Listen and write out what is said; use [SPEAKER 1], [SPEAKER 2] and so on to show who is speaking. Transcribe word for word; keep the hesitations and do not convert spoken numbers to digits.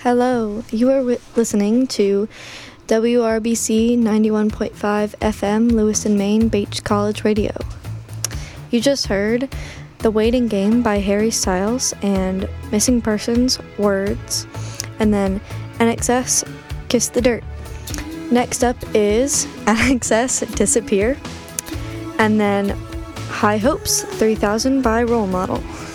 [SPEAKER 1] Hello, you are wi- listening to W R B C ninety-one point five F M, Lewiston, Maine, Bates College Radio. You just heard The Waiting Game by Harry Styles and Missing Persons, Words, and then N X S, Kiss the Dirt. Next up is N X S, Disappear, and then High Hopes, three thousand by Role Model.